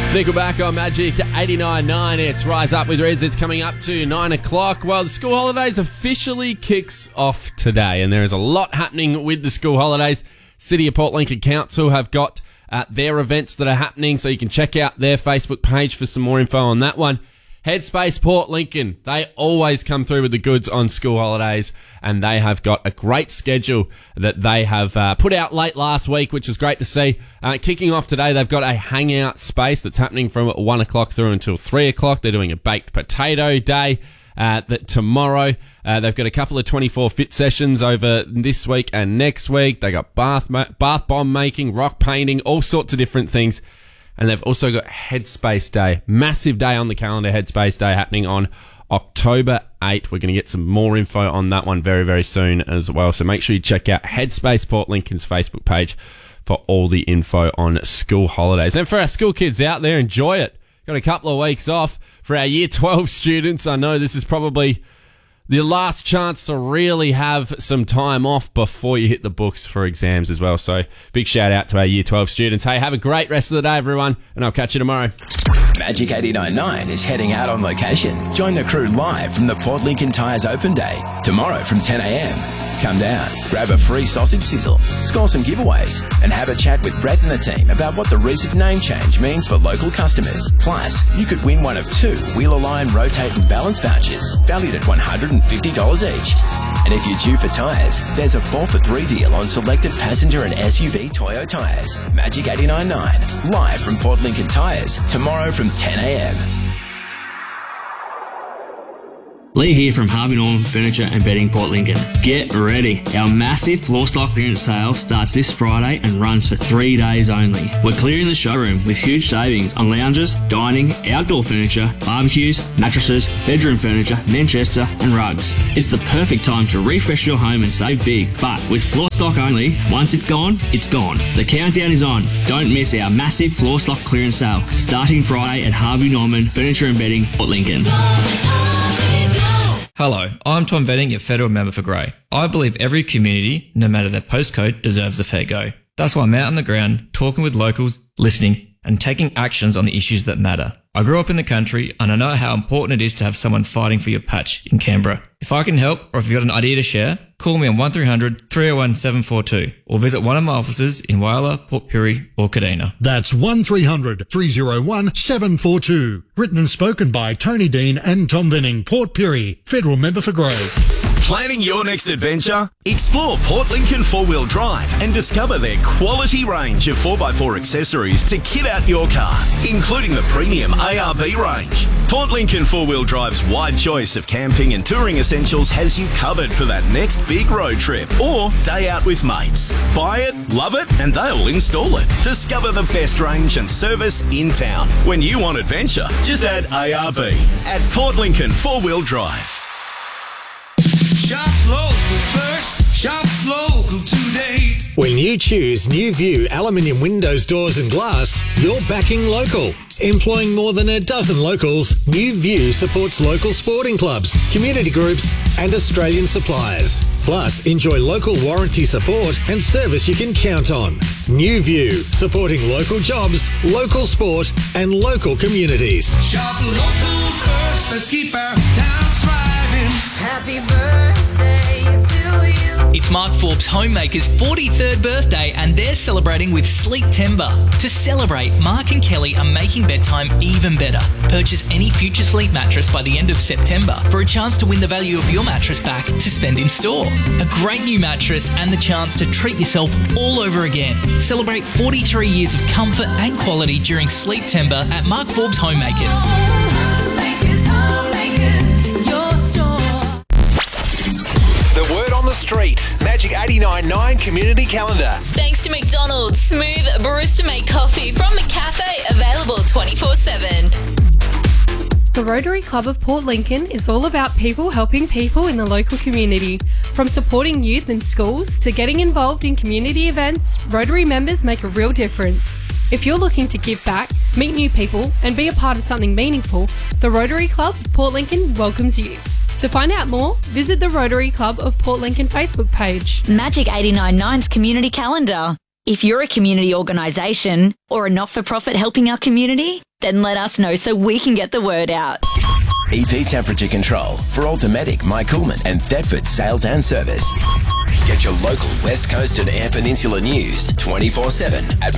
Nickelback on Magic 89.9. It's Rise Up with Reds. It's coming up to 9 o'clock. Well, the school holidays officially kicks off today, and there is a lot happening with the school holidays. City of Port Lincoln Council have got their events that are happening, so you can check out their Facebook page for some more info on that one. Headspace Port Lincoln, they always come through with the goods on school holidays, and they have got a great schedule that they have put out late last week, which was great to see. Kicking off today, they've got a hangout space that's happening from 1 o'clock through until 3 o'clock. They're doing a baked potato day tomorrow. They've got a couple of 24 fit sessions over this week and next week. They got bath bomb making, rock painting, all sorts of different things. And they've also got Headspace Day, massive day on the calendar, Headspace Day happening on October 8th. We're going to get some more info on that one very, very soon as well. So make sure you check out Headspace Port Lincoln's Facebook page for all the info on school holidays. And for our school kids out there, enjoy it. Got a couple of weeks off. For our Year 12 students, I know this is probably the last chance to really have some time off before you hit the books for exams as well. So big shout out to our Year 12 students. Hey, have a great rest of the day, everyone, and I'll catch you tomorrow. Magic 89.9 is heading out on location. Join the crew live from the Port Lincoln Tyres Open Day tomorrow from 10 a.m. Come down, grab a free sausage sizzle, score some giveaways, and have a chat with Brett and the team about what the recent name change means for local customers. Plus, you could win one of 2 Wheel-Align Rotate and Balance vouchers, valued at $150 each. And if you're due for tyres, there's a 4 for 3 deal on selected passenger and SUV Toyo tyres. Magic 89.9, live from Port Lincoln Tyres, tomorrow from 10 a.m. Lee here from Harvey Norman Furniture and Bedding Port Lincoln. Get ready. Our massive floor stock clearance sale starts this Friday and runs for 3 days only. We're clearing the showroom with huge savings on lounges, dining, outdoor furniture, barbecues, mattresses, bedroom furniture, Manchester and rugs. It's the perfect time to refresh your home and save big, but with floor stock only, once it's gone, it's gone. The countdown is on. Don't miss our massive floor stock clearance sale starting Friday at Harvey Norman Furniture and Bedding Port Lincoln. Hello, I'm Tom Venning, your federal member for Grey. I believe every community, no matter their postcode, deserves a fair go. That's why I'm out on the ground, talking with locals, listening, and taking actions on the issues that matter. I grew up in the country, and I know how important it is to have someone fighting for your patch in Canberra. If I can help, or if you've got an idea to share, call me on 1300 301 742, or visit one of my offices in Whyalla, Port Pirie, or Kadina. That's 1300 301 742. Written and spoken by Tony Dean and Tom Venning, Port Pirie, federal member for Grey. Planning your next adventure? Explore Port Lincoln 4-Wheel Drive and discover their quality range of 4x4 accessories to kit out your car, including the premium ARB range. Port Lincoln 4-Wheel Drive's wide choice of camping and touring essentials has you covered for that next big road trip or day out with mates. Buy it, love it, and they'll install it. Discover the best range and service in town. When you want adventure, just add ARB at Port Lincoln 4-Wheel Drive. Shop local first, shop local today. When you choose New View aluminium windows, doors and glass, you're backing local. Employing more than a dozen locals, New View supports local sporting clubs, community groups and Australian suppliers. Plus, enjoy local warranty support and service you can count on. New View, supporting local jobs, local sport and local communities. Shop local first, let's keep our town thriving. Happy birthday to you. It's Mark Forbes Homemaker's 43rd birthday and they're celebrating with Sleep Timber. To celebrate, Mark and Kelly are making bedtime even better. Purchase any Future Sleep mattress by the end of September for a chance to win the value of your mattress back to spend in store. A great new mattress and the chance to treat yourself all over again. Celebrate 43 years of comfort and quality during Sleep Timber at Mark Forbes Homemakers. The word on the street. Magic 89.9 Community Calendar. Thanks to McDonald's. Smooth barista-made coffee from McCafe. Available 24/7. The Rotary Club of Port Lincoln is all about people helping people in the local community. From supporting youth in schools to getting involved in community events, Rotary members make a real difference. If you're looking to give back, meet new people and be a part of something meaningful, the Rotary Club of Port Lincoln welcomes you. To find out more, visit the Rotary Club of Port Lincoln Facebook page. Magic 89.9's Community Calendar. If you're a community organisation or a not-for-profit helping our community, then let us know so we can get the word out. EP Temperature Control for Automatic, My Coolman and Thetford sales and service. Get your local West Coast and Eyre Peninsula news 24/7 at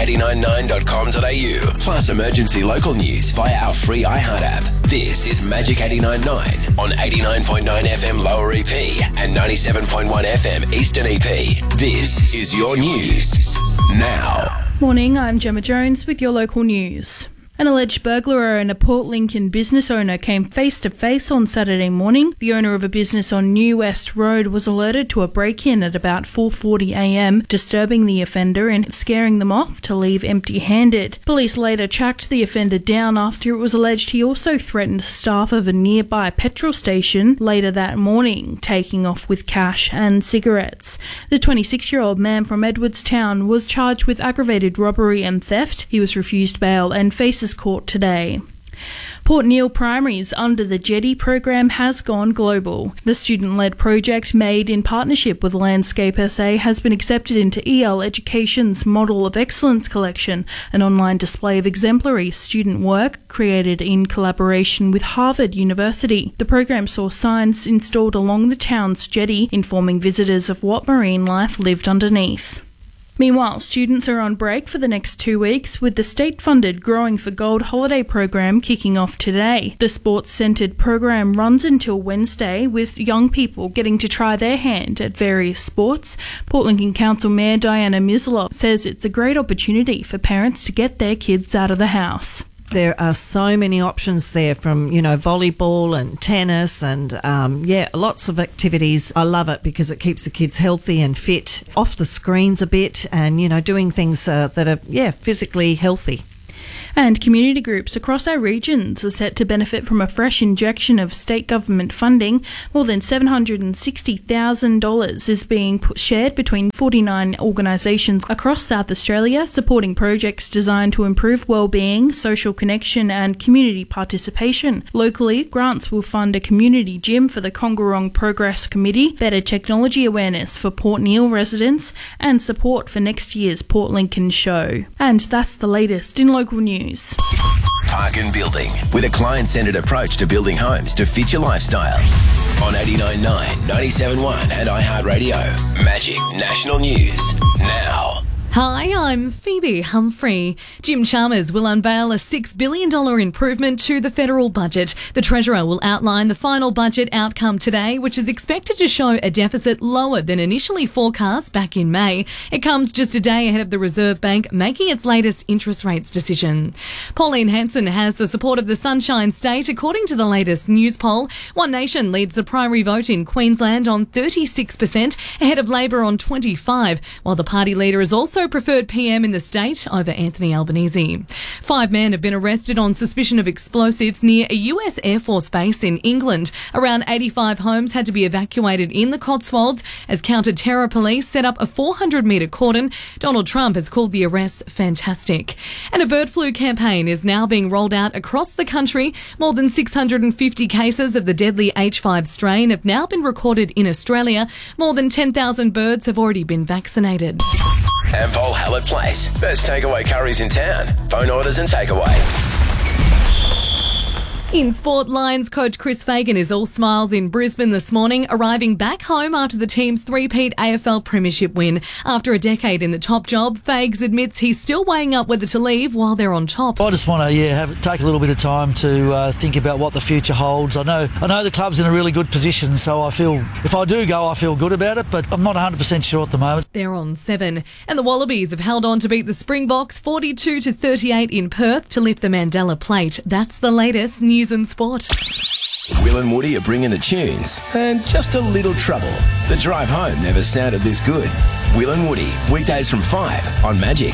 magic899.com.au. Plus emergency local news via our free iHeart app. This is Magic 89.9 on 89.9 FM Lower EP and 97.1 FM Eastern EP. This is your news now. Morning, I'm Gemma Jones with your local news. An alleged burglar and a Port Lincoln business owner came face-to-face on Saturday morning. The owner of a business on New West Road was alerted to a break-in at about 4:40 a.m, disturbing the offender and scaring them off to leave empty-handed. Police later tracked the offender down after it was alleged he also threatened staff of a nearby petrol station later that morning, taking off with cash and cigarettes. The 26-year-old man from Edwardstown was charged with aggravated robbery and theft. He was refused bail and faces court today. Port Neale Primaries under the Jetty program has gone global. The student-led project made in partnership with Landscape SA has been accepted into EL Education's Model of Excellence collection, an online display of exemplary student work created in collaboration with Harvard University. The program saw signs installed along the town's jetty, informing visitors of what marine life lived underneath. Meanwhile, students are on break for the next 2 weeks, with the state-funded Growing for Gold holiday program kicking off today. The sports-centred program runs until Wednesday, with young people getting to try their hand at various sports. Port Lincoln Council Mayor Diana Mislov says it's a great opportunity for parents to get their kids out of the house. There are so many options there from, volleyball and tennis and, lots of activities. I love it because it keeps the kids healthy and fit, off the screens a bit and, doing things that are, physically healthy. And community groups across our regions are set to benefit from a fresh injection of state government funding. More than $760,000 is being shared between 49 organisations across South Australia, supporting projects designed to improve wellbeing, social connection and community participation. Locally, grants will fund a community gym for the Coongarong Progress Committee, better technology awareness for Port Neale residents and support for next year's Port Lincoln show. And that's the latest in local news. Park and Building, with a client-centred approach to building homes to fit your lifestyle. On 89.9, 97.1 and iHeartRadio. Magic National News now. Hi, I'm Phoebe Humphrey. Jim Chalmers will unveil a $6 billion improvement to the federal budget. The Treasurer will outline the final budget outcome today, which is expected to show a deficit lower than initially forecast back in May. It comes just a day ahead of the Reserve Bank making its latest interest rates decision. Pauline Hanson has the support of the Sunshine State, according to the latest news poll. One Nation leads the primary vote in Queensland on 36%, ahead of Labor on 25%, while the party leader is also preferred PM in the state over Anthony Albanese. 5 men have been arrested on suspicion of explosives near a US Air Force base in England. Around 85 homes had to be evacuated in the Cotswolds as counter-terror police set up a 400-metre cordon. Donald Trump has called the arrests fantastic. And a bird flu campaign is now being rolled out across the country. More than 650 cases of the deadly H5 strain have now been recorded in Australia. More than 10,000 birds have already been vaccinated. Ampol Hallett Place. Best takeaway curries in town. Phone orders and takeaway. In sport, Lions coach Chris Fagan is all smiles in Brisbane this morning, arriving back home after the team's three-peat AFL premiership win. After a decade in the top job, Fags admits he's still weighing up whether to leave while they're on top. I just want to take a little bit of time to think about what the future holds. I know the club's in a really good position, so I feel if I do go, I feel good about it, but I'm not 100% sure at the moment. They're on 7. And the Wallabies have held on to beat the Springboks 42-38 in Perth to lift the Mandela Plate. That's the latest news and sport. Will and Woody are bringing the tunes and just a little trouble. The drive home never sounded this good. Will and Woody, weekdays from 5 on Magic.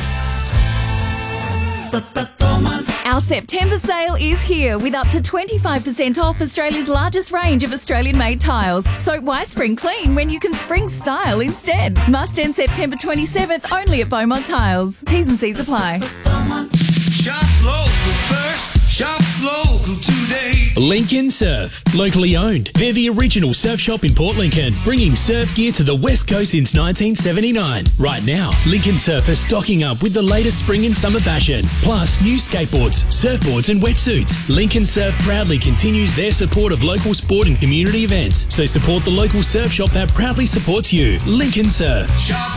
Our September sale is here with up to 25% off Australia's largest range of Australian-made tiles. So why spring clean when you can spring style instead? Must end September 27th only at Beaumont Tiles. T's and C's apply. Shop local first, shop local today. Lincoln Surf, locally owned. They're the original surf shop in Port Lincoln, bringing surf gear to the West Coast since 1979. Right now, Lincoln Surf is stocking up with the latest spring and summer fashion, plus new skateboards, surfboards and wetsuits. Lincoln Surf proudly continues their support of local sport and community events, so support the local surf shop that proudly supports you. Lincoln Surf. Shop